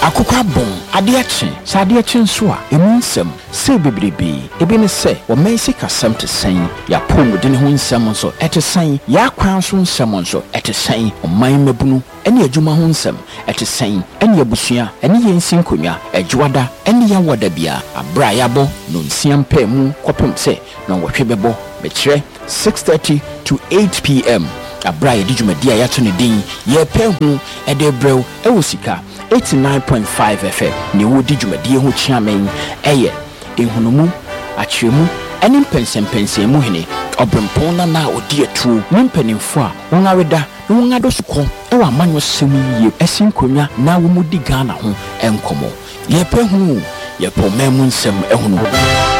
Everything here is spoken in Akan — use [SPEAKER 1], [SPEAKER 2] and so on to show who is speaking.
[SPEAKER 1] akokwa bon ade ache sa ade ache nso a emu nsem se bebrebe ebe ne se wo mensi kasam te san ya pom de ne ho nsem nso ete san ya kwan so nsem nso ete san oman mabunu ene adwuma ho nsem ete san ene abusua ene yensi nkonwa adwada ene ya wada bia abra ya bo no nsiam pa mu kopem se no wohwe bebo bekire 6:30 to 8 p.m. abra ye djumadi ayato ne din ye pe hu ede brew ewo sika 89.5 FM ne wo djumadi ho chiamen eye ehunumu achiemu eni pensempensemu hene obrempon na odi atu nimpanimfo a won aweda won adosuko ewa amanwo semu yie esinkonwa na wo mudi Ghana ho enkomo ye pe hu ye po memu nsem ehunu